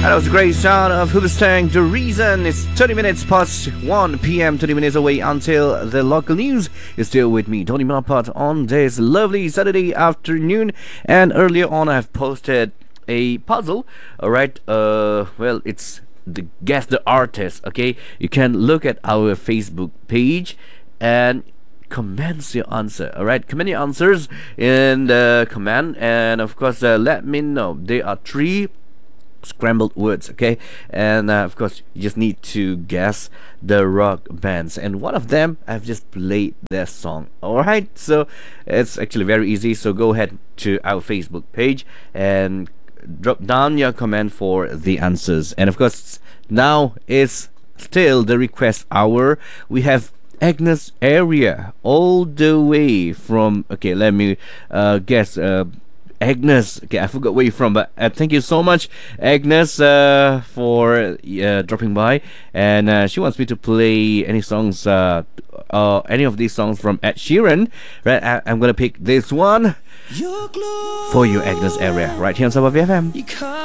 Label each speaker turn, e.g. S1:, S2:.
S1: That was a great sound of Hoobastank. The reason it's 30 minutes past 1 p.m., 30 minutes away until the local news. You're still with me, Tony Malpat, on this lovely Saturday afternoon. And earlier on, I've posted a puzzle. Alright, well, it's the guess the artist. Okay, you can look at our Facebook page and comment your answer. Alright, comment your answers in the comment, and of course, let me know. There are 3 scrambled words, okay, and of course you just need to guess the rock bands, and one of them I've just played their song. Alright, so it's actually very easy, so go ahead to our Facebook page and drop down your comment for the answers. And of course, now is still the request hour. We have Agnes Area all the way from, okay, let me guess, Agnes, okay, I forgot where you're from, but thank you so much, Agnes, for dropping by. And she wants me to play any songs, any of these songs from Ed Sheeran. Right, I'm gonna pick this one for you, Agnes Area, right here on Sabah FM.